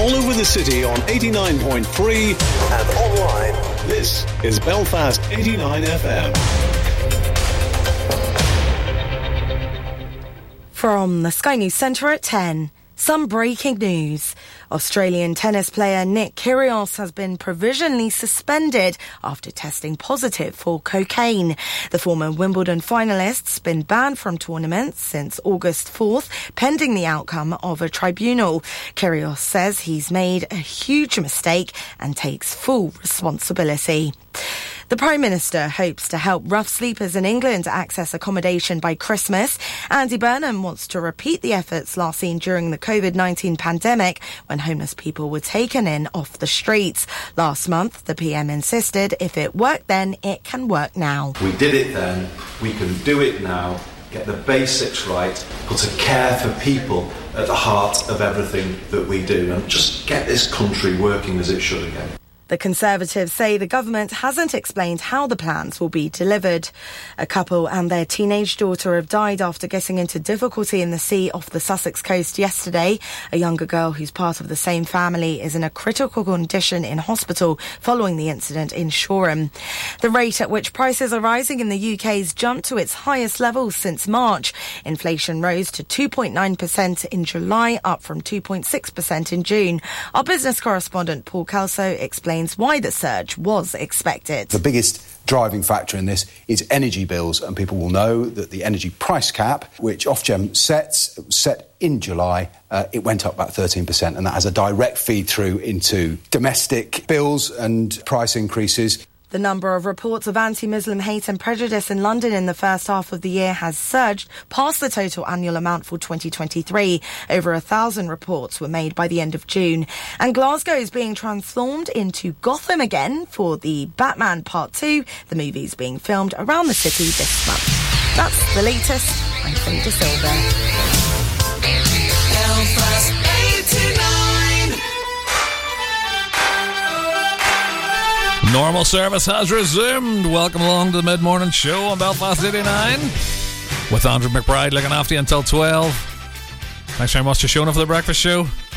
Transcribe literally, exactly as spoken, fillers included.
all over the city on eighty-nine point three and online. This is Belfast eighty-nine F M. From the Sky News Centre at ten, some breaking news. Australian tennis player Nick Kyrgios has been provisionally suspended after testing positive for cocaine. The former Wimbledon finalist's been banned from tournaments since August fourth, pending the outcome of a tribunal. Kyrgios says he's made a huge mistake and takes full responsibility. The Prime Minister hopes to help rough sleepers in England access accommodation by Christmas. Andy Burnham wants to repeat the efforts last seen during the covid nineteen pandemic when homeless people were taken in off the streets. Last month, the P M insisted if it worked then, it can work now. We did it then, we can do it now, get the basics right, put a care for people at the heart of everything that we do, and just get this country working as it should again. The Conservatives say the government hasn't explained how the plans will be delivered. A couple and their teenage daughter have died after getting into difficulty in the sea off the Sussex coast yesterday. A younger girl who's part of the same family is in a critical condition in hospital following the incident in Shoreham. The rate at which prices are rising in the U K's jumped to its highest levels since March. Inflation rose to two point nine percent in July, up from two point six percent in June. Our business correspondent Paul Kelso explains why the surge was expected. The biggest driving factor in this is energy bills, and people will know that the energy price cap, which Ofgem sets, set in July, uh, it went up about thirteen percent, and that has a direct feed through into domestic bills and price increases. The number of reports of anti-Muslim hate and prejudice in London in the first half of the year has surged past the total annual amount for twenty twenty-three. Over a thousand reports were made by the end of June. And Glasgow is being transformed into Gotham again for the Batman Part two. The movie is being filmed around the city this month. That's the latest. I'm Finny De Silva. Belfast eighty-nine. Normal service has resumed. Welcome along to the mid-morning show on Belfast eighty-nine with Andrew McBride looking after you until twelve. Thanks very much for showing up for the breakfast show.